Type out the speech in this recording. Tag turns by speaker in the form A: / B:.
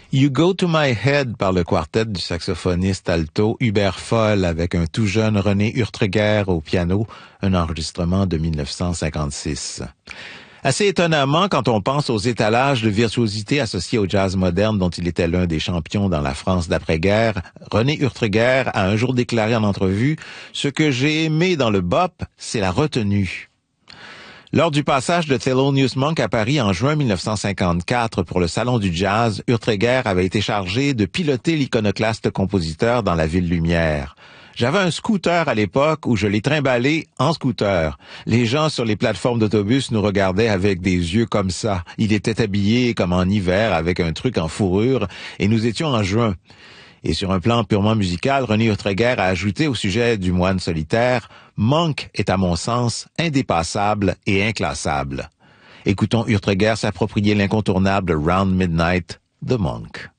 A: You Go to My Head par le quartet du saxophoniste alto Hubert Foll avec un tout jeune René Urtreger au piano, un enregistrement de 1956. Assez étonnamment, quand on pense aux étalages de virtuosité associés au jazz moderne dont il était l'un des champions dans la France d'après-guerre, René Urtreger a un jour déclaré en entrevue « Ce que j'ai aimé dans le bop, c'est la retenue ». Lors du passage de Thelonious Monk à Paris en juin 1954 pour le Salon du Jazz, Urtreger avait été chargé de piloter l'iconoclaste compositeur dans la Ville Lumière. J'avais un scooter à l'époque où je l'ai trimballé en scooter. Les gens sur les plateformes d'autobus nous regardaient avec des yeux comme ça. Il était habillé comme en hiver avec un truc en fourrure et nous étions en juin. Et sur un plan purement musical, René Urtreger a ajouté au sujet du moine solitaire « Monk est à mon sens indépassable et inclassable ». Écoutons Urtreger s'approprier l'incontournable Round Midnight de Monk.